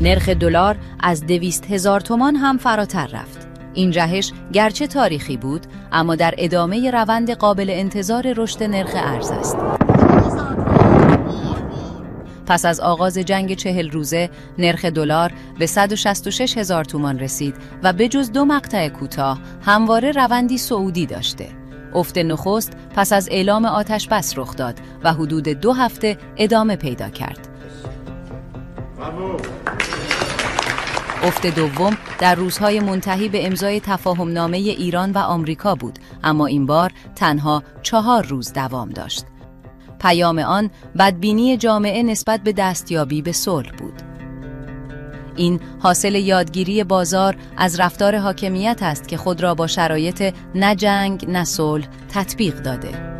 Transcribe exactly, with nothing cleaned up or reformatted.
نرخ دلار از دویست هزار تومان هم فراتر رفت. این جهش گرچه تاریخی بود، اما در ادامه روند قابل انتظار رشد نرخ ارز است. پس از آغاز جنگ چهل روزه، نرخ دلار به صد و شصت و شش هزار تومان رسید و به جز دو مقطع کوتاه همواره روندی صعودی داشته. افت نخست پس از اعلام آتش بس رخ داد و حدود دو هفته ادامه پیدا کرد. افت دوم در روزهای منتهی به امضای تفاهمنامه ایران و آمریکا بود، اما این بار تنها چهار روز دوام داشت. پیام آن بدبینی جامعه نسبت به دستیابی به صلح بود. این حاصل یادگیری بازار از رفتار حاکمیت است که خود را با شرایط نه جنگ نه صلح تطبیق داده.